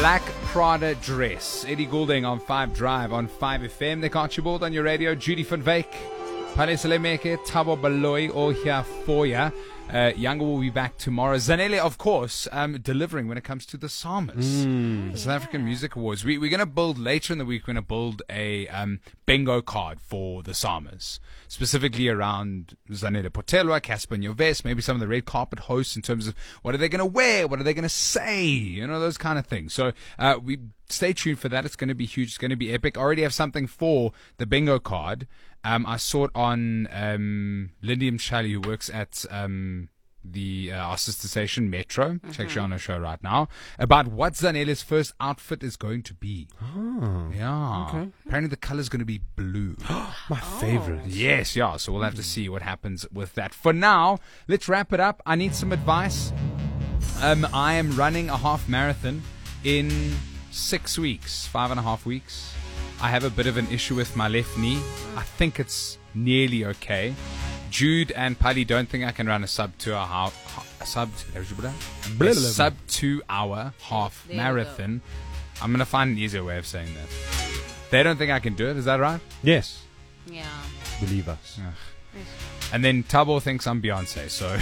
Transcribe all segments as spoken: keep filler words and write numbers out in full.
Black Prada dress. Eddie Goulding on five Drive on five F M. Nick Archibald on your radio. Judy van Wyk. Pale Salemeke. Thabo Baloyi all here for ya. Uh, Younger will be back tomorrow. Zanele, of course, um, delivering when it comes to the Psalmist. Mm. The South African Music Awards. We, we're going to build, later in the week, we're going to build a um, bingo card for the Psalmist. Specifically around Zanele Potelwa, Casper Nyovest, maybe some of the red carpet hosts in terms of what are they going to wear, what are they going to say, you know, those kind of things. So uh, we stay tuned for that. It's going to be huge. It's going to be epic. I already have something for the bingo card. Um, I saw it on um, Lindy Mshali, who works at um, the uh, our sister station Metro. Mm-hmm. She's actually on her show right now about what Zanele's first outfit is going to be. Oh, yeah. Okay. Apparently the color is going to be blue. My oh. favorite. Yes, yeah. So we'll have to see what happens with that. For now, let's wrap it up. I need some advice. Um, I am running a half marathon in six weeks, five and a half weeks. I have a bit of an issue with my left knee. I think it's nearly okay. Jude and Paddy don't think I can run a sub two hour a sub a sub two hour half there marathon. I'm gonna find an easier way of saying that. They don't think I can do it. Is that right? Yes. Yeah. Believe us. Ugh. And then Thabo thinks I'm Beyonce. So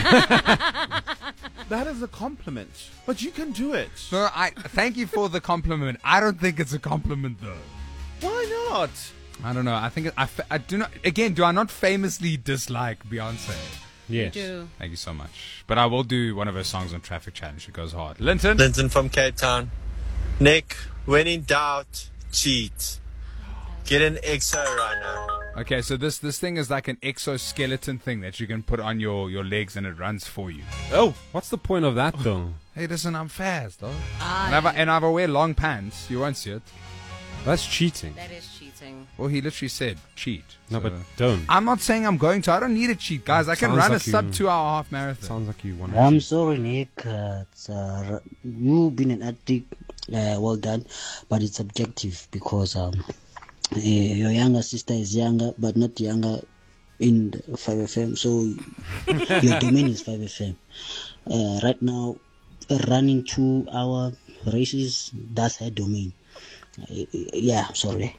that is a compliment. But you can do it. No, I thank you for the compliment. I don't think it's a compliment though. Why not? I don't know. I think it, I, I do not. Again, do I not famously dislike Beyonce? Yes. You do. Thank you so much. But I will do one of her songs on Traffic Challenge. It goes hard. Linton. Linton from Cape Town. Nick, when in doubt, cheat. Get an exo right now. Okay, so this this thing is like an exoskeleton thing that you can put on your, your legs and it runs for you. Oh, what's the point of that though? Hey, listen, I'm fast, though. Ah, and, I've, and I've wear long pants. You won't see it. That's cheating. That is cheating. Well, he literally said cheat. No, so. but don't. I'm not saying I'm going to. I don't need to cheat, guys. I can Sounds run like a sub you, two hour half marathon. Sounds like you want. I'm sorry, Nick. Uh, it's, uh, you've been an addict. Uh, well done, but it's subjective because um, uh, your younger sister is younger, but not younger in the five F M. So your domain is five F M. Uh, right now, running two hour races, that's her domain. Uh, yeah, sorry.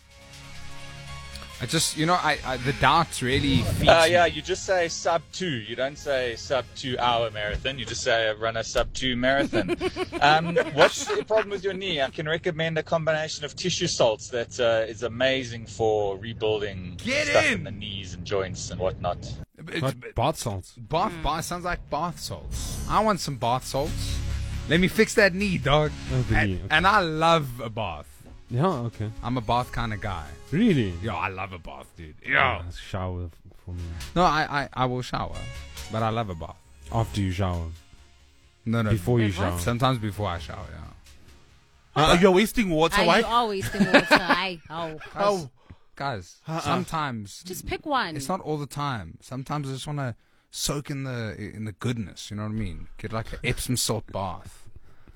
I just, you know, I, I the doubts really feed Uh, yeah, you just say sub two. You don't say sub two hour marathon. You just say run a sub two marathon. um, what's the problem with your knee? I can recommend a combination of tissue salts that uh, is amazing for rebuilding Get stuff in! in the knees and joints and whatnot. What? Bath salts. Bath, Mm. bath sounds like bath salts. I want some bath salts. Let me fix that knee, dog. Oh, the and, knee, okay. and I love a bath. Yeah, okay. I'm a bath kind of guy. Really? Yo, I love a bath, dude. Yo. Oh, shower for me. No, I, I, I will shower, but I love a bath. After you shower. No, no. Before you Wait, what? shower. Sometimes before I shower, yeah. Uh, you're wasting water. Are Why? you are wasting water? I, oh. Oh, Guys, Uh-uh. sometimes Just pick one. it's not all the time. Sometimes I just want to soak in the in the goodness. You know what I mean? Get like an Epsom salt bath.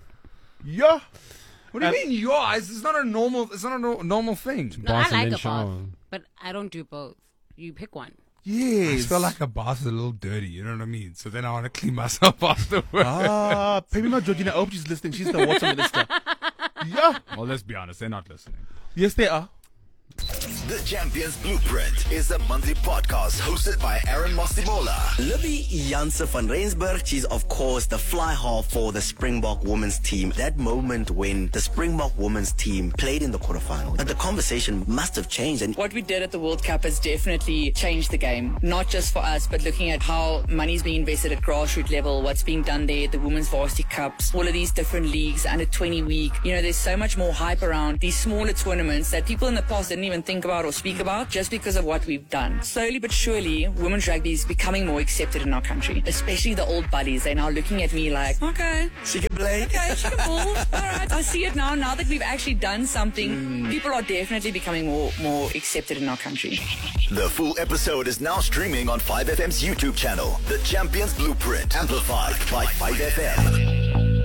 yeah. What do you mean, yours? It's not a normal. It's not a no, normal thing. No, I Bath and like then a shower. bath, but I don't do both. You pick one. I Yes. feel like a bath is a little dirty. You know what I mean? So then I want to clean myself afterwards. Ah, maybe not Georgina. I hope she's listening. She's the water minister. Yeah. Well, let's be honest. They're not listening. Yes, they are. The Champions Blueprint is a monthly podcast hosted by Aaron Mostimola. Libby Janse van Rensburg, she's of course the fly half for the Springbok women's team. That moment when the Springbok women's team played in the quarterfinal, but the conversation must have changed. And what we did at the World Cup has definitely changed the game, not just for us, but looking at how money's being invested at grassroots level, what's being done there, the Women's Varsity Cups, all of these different leagues, under twenty week. You know, there's so much more hype around these smaller tournaments that people in the past didn't even think about or speak about just because of what we've done. Slowly but surely, women's rugby is becoming more accepted in our country, especially the old buddies. They're now looking at me like, okay, she can play. Okay, she can ball. All right, I see it now. Now that we've actually done something, mm. people are definitely becoming more, more accepted in our country. The full episode is now streaming on five F M's YouTube channel, The Champions Blueprint, amplified by five F M.